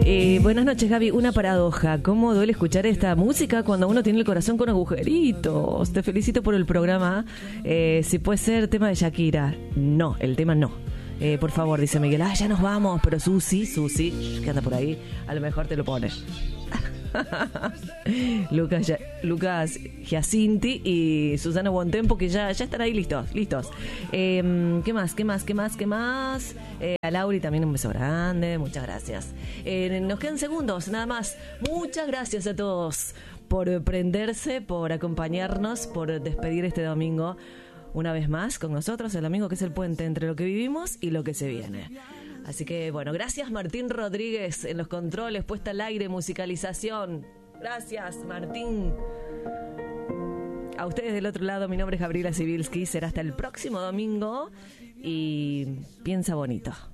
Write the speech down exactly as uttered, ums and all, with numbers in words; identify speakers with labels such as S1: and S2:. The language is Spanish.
S1: Eh, buenas noches, Gaby. Una paradoja. ¿Cómo duele escuchar esta música cuando uno tiene el corazón con agujeritos? Te felicito por el programa. Eh, si puede ser tema de Shakira. No, el tema no. Eh, por favor, dice Miguel. Ah, ya nos vamos. Pero Susi, Susi, que anda por ahí, a lo mejor te lo pone. Lucas, ya, Lucas Giacinti y Susana Buontempo, que ya, ya están ahí listos, listos. Eh, ¿Qué más? ¿Qué más? ¿Qué más? ¿Qué más? Eh, a Lauri también un beso grande, muchas gracias. Eh, nos quedan segundos, nada más. Muchas gracias a todos por prenderse, por acompañarnos, por despedir este domingo una vez más con nosotros, el domingo que es el puente entre lo que vivimos y lo que se viene. Así que, bueno, gracias Martín Rodríguez en los controles, puesta al aire, musicalización. Gracias, Martín. A ustedes del otro lado, mi nombre es Gabriela Sibilski. Será hasta el próximo domingo y piensa bonito.